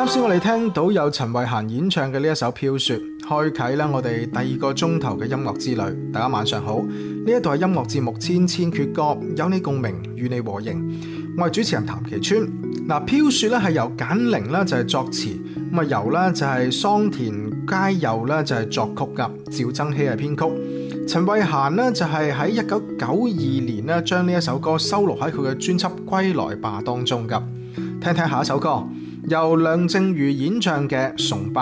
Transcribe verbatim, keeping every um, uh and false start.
啱先我哋聽到有陳慧嫻演唱嘅呢一首《飄雪》，開啟啦我哋第二個鐘頭嘅音樂之旅。大家晚上好，呢一度係音樂節目《千千闕歌》，有你共鳴，與你和應。我係主持人譚其川。嗱，《飄雪》咧係由簡寧啦就係作詞，咁啊由啦就係桑田佳祐啦就係作曲噶，趙增熹係編曲。陳慧嫻呢就係喺一九九二年呢將呢一首歌收錄喺佢嘅專輯《歸來吧》當中噶。聽聽下一首歌，由梁靜茹演唱嘅《崇拜》。